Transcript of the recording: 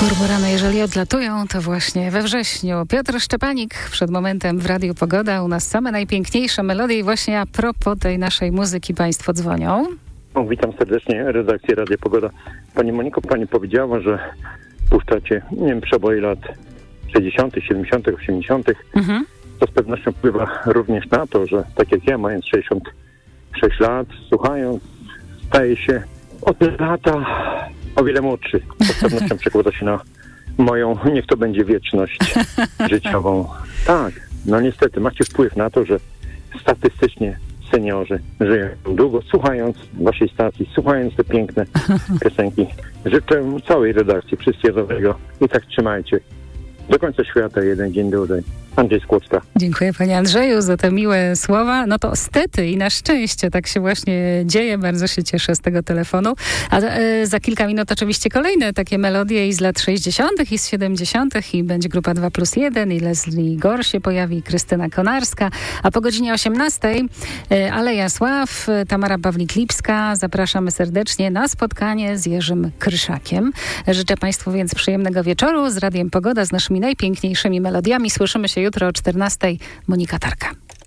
Kormorany, jeżeli odlatują, to właśnie we wrześniu. Piotr Szczepanik przed momentem w Radiu Pogoda. U nas same najpiękniejsze melodie i właśnie a propos tej naszej muzyki państwo dzwonią. Witam serdecznie, redakcję Radia Pogoda. Pani Moniko, pani powiedziała, że puszczacie, przeboje lat 60., 70., 80. To z pewnością wpływa również na to, że tak jak ja, mając 66 lat, słuchając, staje się od lata o wiele młodszy. To z pewnością przekłada się na moją, niech to będzie wieczność życiową. Tak, niestety macie wpływ na to, że statystycznie seniorzy żyją długo, słuchając waszej stacji, słuchając te piękne piosenki. Życzę całej redakcji wszystkiego dobrego i tak trzymajcie. Do końca świata jeden dzień dłużej. Andrzej Skłocka. Dziękuję panie Andrzeju za te miłe słowa. No to stety i na szczęście tak się właśnie dzieje. Bardzo się cieszę z tego telefonu. A za kilka minut oczywiście kolejne takie melodie i z lat 60. i z 70. i będzie grupa 2+1 i Leslie Gore się pojawi, i Krystyna Konarska. A po godzinie 18 Aleja Sław, Tamara Pawlik-Lipska. Zapraszamy serdecznie na spotkanie z Jerzym Kryszakiem. Życzę państwu więc przyjemnego wieczoru z Radiem Pogoda, z naszymi najpiękniejszymi melodiami. Słyszymy się jutro o 14:00. Monika Tarka.